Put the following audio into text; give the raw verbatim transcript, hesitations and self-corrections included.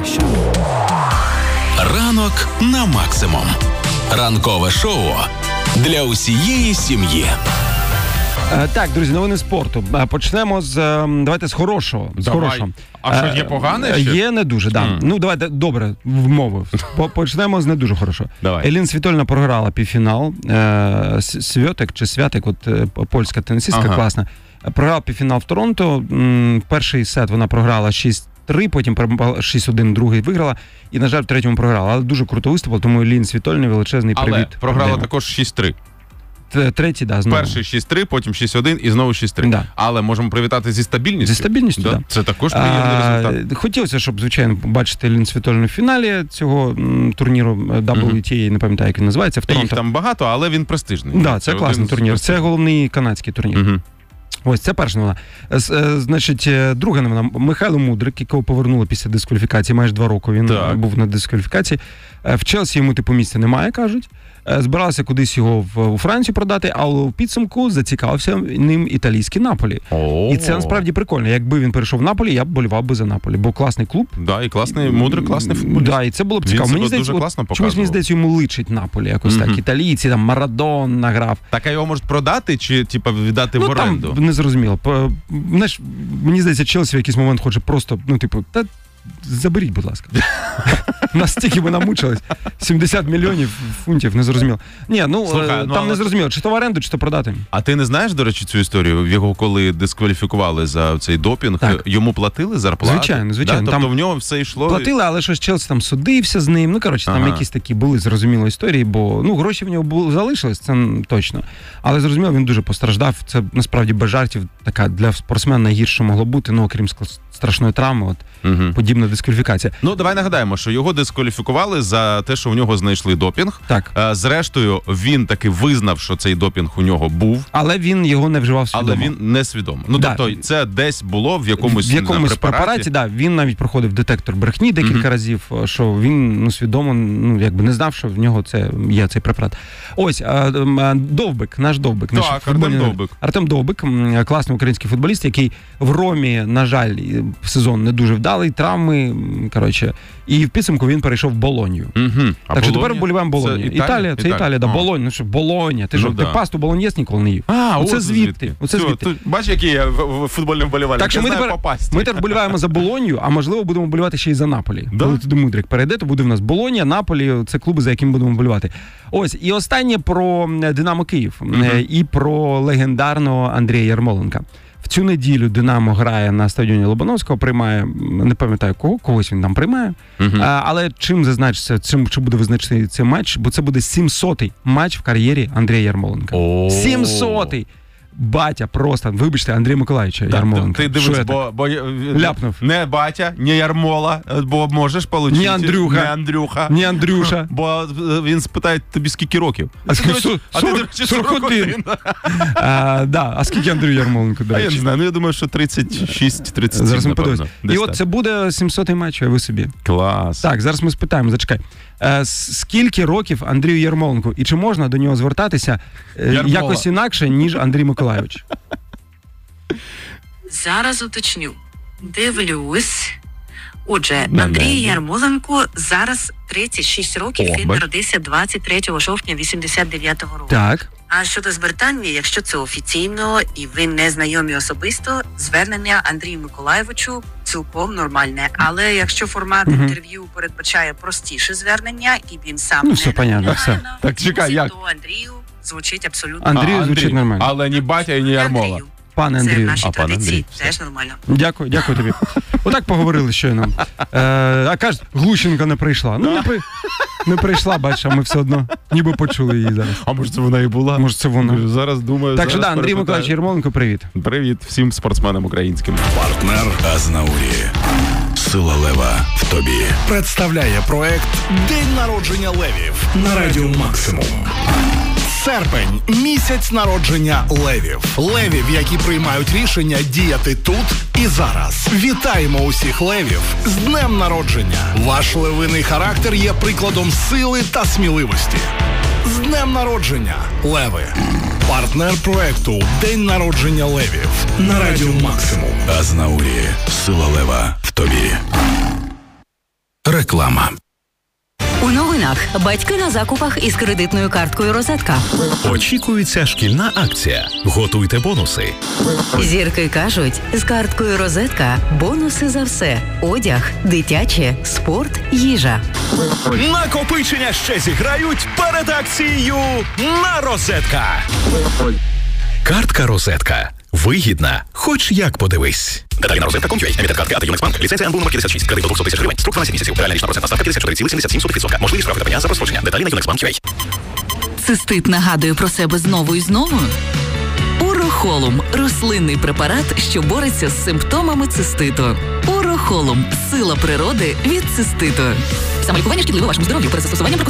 краще. Ранок на максимум. Ранкове шоу для усієї сім'ї. Так, друзі, новини спорту. Почнемо з, давайте, з хорошого. З Давай. хорошого. А що, є погане? Ще? Є не дуже, так. Да. Mm. Ну, давайте, добре, вмовив. Почнемо з не дуже хорошого. Давай. Еліна Світоліна програла півфінал. Свьотек чи Святик, от польська тенісистка, ага. класна. Програла півфінал в Торонто. Перший сет вона програла шість три, потім шість один, другий виграла. І, на жаль, в третьому програла. Але дуже круто виступила, тому Еліні Світоліні величезний Але привіт. Але програла також шість три. Третій, да, знову. Перший шість три, потім шість один і знову шість три. Да. Але можемо привітати зі стабільністю. Зі стабільністю, так. Да. Да. Це також приємний результат. Хотілося, щоб, звичайно, побачити Еліну Світоліну в фіналі цього м, турніру дабл ю ті ей, mm-hmm. не пам'ятаю, як він називається, в Торонто. Їх там багато, але він престижний. Так, да, це, це класний турнір. Це головний канадський турнір. Mm-hmm. Ось, це перша новина. Значить, друга новина. Михайло Мудрик, якого повернули після дискваліфікації, майже два роки він так. був на дискваліфікації. В Челсі йому типу місця немає, кажуть. Збирався кудись його в, у Францію продати, але у підсумку зацікавився ним італійський Наполі. О-о-о. І це насправді прикольно. Якби він перейшов в Наполі, я б болівав би за Наполі, бо класний клуб. Да, і класний, Мудрик, класний футболіст. Да, і це було б цікаво. Він мені себе здається, дуже класно показував. Чомусь, мені здається, йому личить Наполі якось mm-hmm. так. Італійці, там Марадон награв. Так, а його можуть продати чи типа віддати ну, в оренду? Там не зрозуміло. Знаєш, мені здається, Челсі в якийсь момент хоче просто, ну, типу, та заберіть, будь ласка. Настільки ми намучились. сімдесят мільйонів фунтів, не зрозуміло. Ні, ну, Слухай, там ну, але... не зрозуміло, чи то в оренду, чи то продати. А ти не знаєш, до речі, цю історію? Його коли дискваліфікували за цей допінг, так. йому платили зарплату? Звичайно, звичайно. Да? Тобто там в нього все йшло? Платили, але щось Челсі там судився з ним. Ну, коротше, там ага. якісь такі були зрозумілі історії, бо, ну, гроші в нього були, залишились, це точно. Але, зрозуміло, він дуже постраждав. Це, насправді, без жартів, така для спортсмена найгірше могло бути, ну, окрім страшної травми, от, угу. подібна дискваліфікація. Ну, давай нагадаємо, що його дискваліфікували за те, що в нього знайшли допінг. Так. Зрештою, він таки визнав, що цей допінг у нього був. Але він його не вживав свідомо. Але він не свідомо. Ну, да. Тобто, це десь було в якомусь, в якомусь препараті. препараті, да. Він навіть проходив детектор брехні декілька mm-hmm. разів, що він, ну, свідомо, ну, якби не знав, що в нього це є цей препарат. Ось, а, а, Довбик, наш Довбик. Так, наш Артем футбольний... Довбик. Артем Довбик, класний український футболіст, який в Ромі, на жаль, сезон не дуже вдалий, травми, коротше, і в підсумку він перейшов в Болонью. Угу. Так Болоня? Що тепер вболіваємо Болонью. Італія? Італія, це Італія, Італія да, Болонь, ну що, Болоня, ти ну, що, да. ти пасту болоньєз ніколи не їв? А, оце звідти. Оце Все, звідти. Тут, бач, який я футбольний вболівальник, так, що ми тепер, ми тепер вболіваємо за Болонью, а можливо будемо вболівати ще й за Наполі. Да? Коли туди Мудрик перейде, то буде в нас Болонія, Наполі, це клуби, за якими будемо вболівати. Ось, і останнє про Динамо Київ uh-huh. і про легендарного Андрія Ярмоленка. В цю неділю Динамо грає на стадіоні Лобановського, приймає, не пам'ятаю кого, когось він там приймає, uh-huh. а, але чим зазначиться, чим, чим буде визначений цей матч, бо це буде сімсотий матч в кар'єрі Андрія Ярмоленка. сімсотий! Батя просто, вибачте, Андрія Миколаївича Ярмоленка. Ти дивись, бо, бо ляпнув. Не батя, не Ярмола, бо можеш получити. Не Андрюха. Не Андрюха. Не Андрюша. Бо він спитає тобі, скільки років. А, скільки, сорок, а ти, до речі, сорок один. а, да. А скільки Андрію Ярмоленку, до речі? А я не знаю, ну я думаю, що тридцять шість тридцять сім, зараз ми напевно. І от це буде сімсотий матч, ви собі. Клас. Так, зараз ми спитаємо, зачекай. Е, скільки років Андрію Ярмоленку? І чи можна до нього звертатися е, якось інакше, ніж Андрій Миколаївич? Зараз уточню. Дивлюсь. Отже, Андрій Ярмоленко зараз тридцять шість років, О, він бач. народився двадцять третього жовтня вісімдесят дев'ятого року. Так. А щодо звертання, якщо це офіційно і ви не знайомі особисто, звернення Андрію Миколаївичу цілком нормальне. Але якщо формат угу. інтерв'ю передбачає простіше звернення, і він сам ну, не все понятно, все. Так, чекай, як? то Андрію звучить абсолютно. Андрію а, звучить Андрій. нормально. Але не батя і не Ярмола. Андрію. Пане Андрію. Андрію. Це в нашій а, традиції теж нормально. Дякую, дякую тобі. Отак поговорили щойно. Е, а кажуть, Глущенко не прийшла. Ну, не, при... не прийшла, бачиш, а ми все одно ніби почули її зараз. А може це вона і була? Може це вона. Зараз думаю. Так що да, Андрій Миколаївич Ярмоленко, привіт. Привіт всім спортсменам українським. Партнер Азнаурі. Сила лева в тобі. Представляє проект «День народження левів» на Радіо Максимум. Серпень – місяць народження левів. Левів, які приймають рішення діяти тут і зараз. Вітаємо усіх левів з днем народження. Ваш левиний характер є прикладом сили та сміливості. З днем народження, леви! Партнер проекту «День народження левів» на Радіо Максимум. Азнаурі. Сила лева в тобі. Реклама. У новинах батьки на закупах із кредитною карткою «Розетка». Очікується шкільна акція. Готуйте бонуси. Зірки кажуть, з карткою «Розетка» бонуси за все. Одяг, дитяче, спорт, їжа. Накопичення ще зіграють перед акцією на «Розетка». Картка «Розетка». Вигідна, хоч як подивись. Деталі на розетка точка ком точка ю а. Емітент картки АТ Юнексбанк. Ліцензія ен бе у номер п'ятдесят шість. Кредит до двісті тисяч гривень. Строк дванадцять місяців. Реальна річна процентна ставка п'ятдесят чотири цілих сімдесят сім сотих відсотка. Можливість штрафу та пеня за розпорядження. Деталі на юнексбанк точка ю а. Цистит нагадує про себе знову і знову? Урохолум – рослинний препарат, що бореться з симптомами циститу. Урохолум – сила природи від циститу. Самолікування шкідливо вашому здоров'ю перед застосуванням